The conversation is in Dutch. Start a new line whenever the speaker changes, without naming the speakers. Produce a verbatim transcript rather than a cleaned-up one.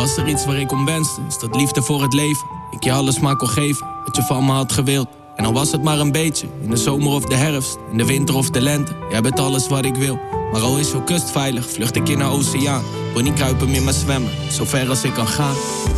Was er iets waar ik om wenste, is dat liefde voor het leven. Ik je alles maar kon geven, wat je van me had gewild. En al was het maar een beetje, in de zomer of de herfst, in de winter of de lente. Jij bent alles wat ik wil, maar al is jouw kust veilig, vlucht ik in een oceaan. Wil niet kruipen, meer maar zwemmen, zo ver als ik kan gaan.